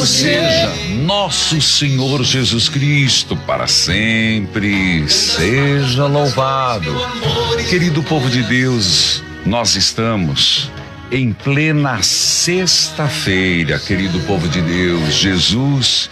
Seja nosso Senhor Jesus Cristo para sempre seja louvado. Querido povo de Deus, nós estamos em plena sexta-feira, querido povo de Deus. Jesus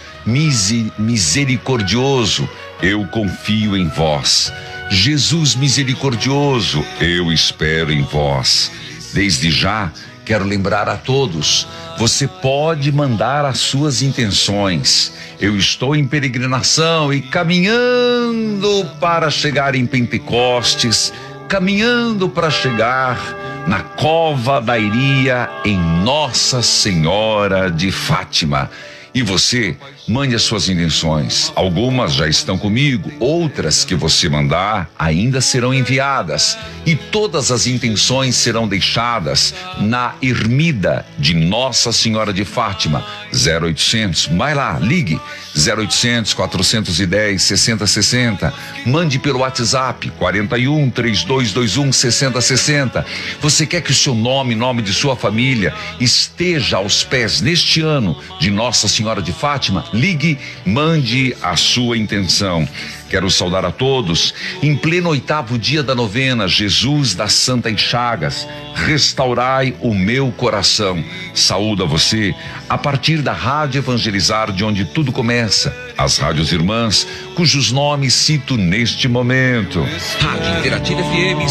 misericordioso, eu confio em vós. Jesus misericordioso, eu espero em vós. Desde já, quero lembrar a todos, você pode mandar as suas intenções. Eu estou em peregrinação e caminhando para chegar em Pentecostes, caminhando para chegar na Cova da Iria, em Nossa Senhora de Fátima. E você, mande as suas intenções. Algumas já estão comigo, outras que você mandar ainda serão enviadas. E todas as intenções serão deixadas na ermida de Nossa Senhora de Fátima. 0800, vai lá, ligue. 0800 410 6060. Mande pelo WhatsApp 41 3221 6060. Você quer que o seu nome de sua família esteja aos pés neste ano de Nossa Senhora de Fátima? Ligue, mande a sua intenção. Quero saudar a todos em pleno 8º dia da novena, Jesus das Santas Chagas, restaurai o meu coração. Saúdo a você a partir da Rádio Evangelizar, de onde tudo começa, as rádios irmãs, cujos nomes cito neste momento. Rádio Interativa FM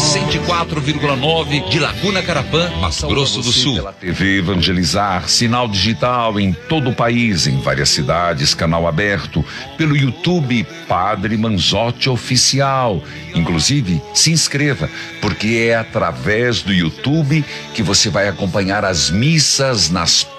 104,9 de Laguna Carapã, Mato Grosso do Sul. Pela TV Evangelizar, sinal digital em todo o país, em várias cidades, canal aberto, pelo YouTube Padre Manzotti Oficial. Inclusive, se inscreva, porque é através do YouTube que você vai acompanhar as missas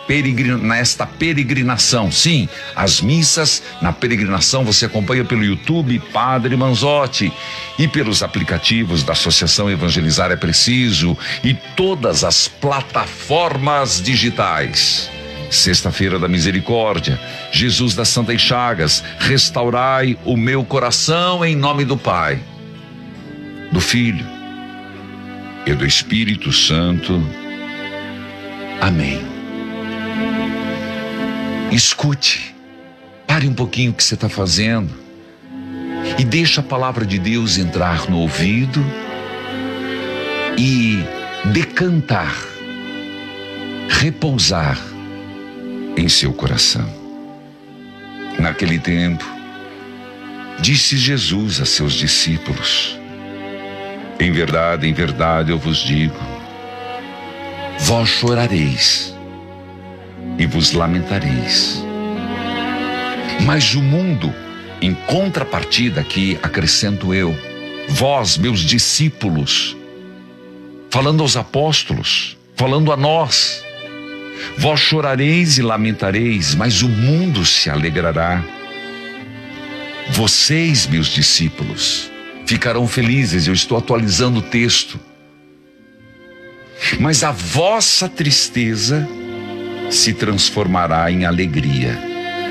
nesta peregrinação. Sim, as missas na peregrinação você acompanha pelo YouTube Padre Manzotti e pelos aplicativos da Associação Evangelizar é Preciso e todas as plataformas digitais. Sexta-feira da Misericórdia, Jesus das Santas Chagas, restaurai o meu coração em nome do Pai, do Filho e do Espírito Santo. Amém. Escute, pare um pouquinho o que você está fazendo e deixa a palavra de Deus entrar no ouvido e decantar, repousar em seu coração. Naquele tempo, disse Jesus a seus discípulos: em verdade, eu vos digo, vós chorareis e vos lamentareis. Mas o mundo, em contrapartida, aqui acrescento eu, vós, meus discípulos, falando aos apóstolos, falando a nós, vós chorareis e lamentareis, mas o mundo se alegrará. Vocês, meus discípulos, ficarão felizes. Eu estou atualizando o texto. Mas a vossa tristeza se transformará em alegria.